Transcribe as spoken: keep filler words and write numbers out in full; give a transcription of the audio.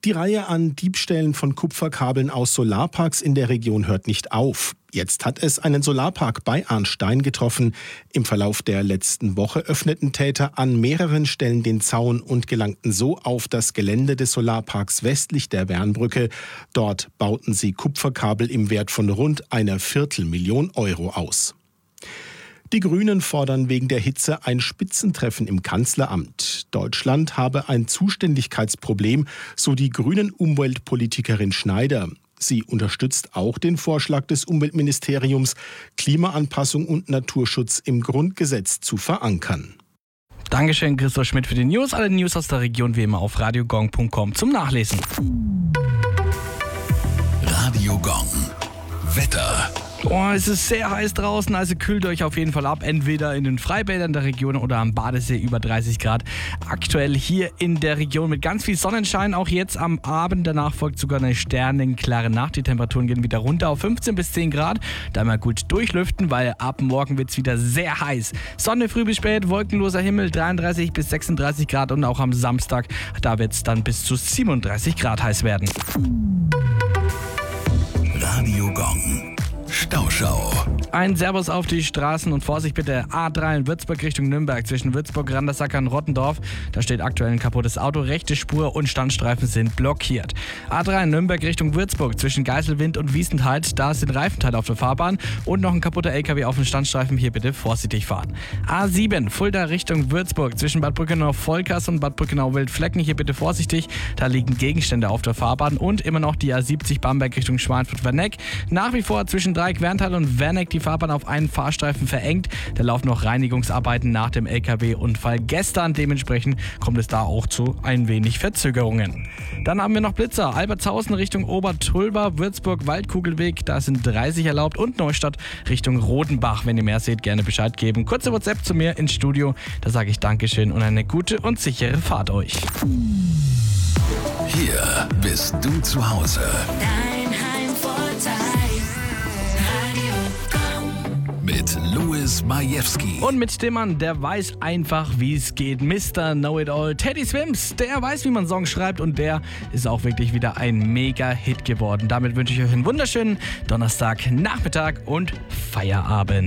Die Reihe an Diebstählen von Kupferkabeln aus Solarparks in der Region hört nicht auf. Jetzt hat es einen Solarpark bei Arnstein getroffen. Im Verlauf der letzten Woche öffneten Täter an mehreren Stellen den Zaun und gelangten so auf das Gelände des Solarparks westlich der Wernbrücke. Dort bauten sie Kupferkabel im Wert von rund einer Viertelmillion Euro aus. Die Grünen fordern wegen der Hitze ein Spitzentreffen im Kanzleramt. Deutschland habe ein Zuständigkeitsproblem, so die Grünen-Umweltpolitikerin Schneider. Sie unterstützt auch den Vorschlag des Umweltministeriums, Klimaanpassung und Naturschutz im Grundgesetz zu verankern. Dankeschön, Christoph Schmidt, für die News. Alle News aus der Region wie immer auf radiogong punkt com zum Nachlesen. Radio Gong. Wetter. Oh, es ist sehr heiß draußen, also kühlt euch auf jeden Fall ab. Entweder in den Freibädern der Region oder am Badesee über dreißig Grad. Aktuell hier in der Region mit ganz viel Sonnenschein. Auch jetzt am Abend, danach folgt sogar eine sternenklare Nacht. Die Temperaturen gehen wieder runter auf fünfzehn bis zehn Grad. Da mal gut durchlüften, weil ab morgen wird es wieder sehr heiß. Sonne früh bis spät, wolkenloser Himmel, dreiunddreißig bis sechsunddreißig Grad. Und auch am Samstag, da wird es dann bis zu siebenunddreißig Grad heiß werden. Radio Gong. Stauschau. Ein Servus auf die Straßen und Vorsicht bitte. A drei in Würzburg Richtung Nürnberg zwischen Würzburg, Randersacker und Rottendorf. Da steht aktuell ein kaputtes Auto, rechte Spur und Standstreifen sind blockiert. A drei in Nürnberg Richtung Würzburg zwischen Geiselwind und Wiesenthal. Da sind Reifenteile auf der Fahrbahn und noch ein kaputter L K W auf den Standstreifen. Hier bitte vorsichtig fahren. A sieben Fulda Richtung Würzburg zwischen Bad Brückenau-Volkers und Bad Brückenau-Wildflecken. Hier bitte vorsichtig. Da liegen Gegenstände auf der Fahrbahn und immer noch die A siebzig Bamberg Richtung Schweinfurt-Werneck. Nach wie vor zwischen Dreieck Werntal und Werneck die Fahrbahn auf einen Fahrstreifen verengt. Da laufen noch Reinigungsarbeiten nach dem L K W-Unfall gestern. Dementsprechend kommt es da auch zu ein wenig Verzögerungen. Dann haben wir noch Blitzer. Albertshausen Richtung Obertulba, Würzburg, Waldkugelweg. Da sind dreißig erlaubt. Und Neustadt Richtung Rodenbach. Wenn ihr mehr seht, gerne Bescheid geben. Kurze WhatsApp zu mir ins Studio. Da sage ich Dankeschön und eine gute und sichere Fahrt euch. Hier bist du zu Hause. Dein Heimvorteil. Mit Louis Majewski. Und mit dem Mann, der weiß einfach, wie es geht. Mister Know-It-All, Teddy Swims, der weiß, wie man Songs schreibt und der ist auch wirklich wieder ein Mega-Hit geworden. Damit wünsche ich euch einen wunderschönen Donnerstagnachmittag und Feierabend.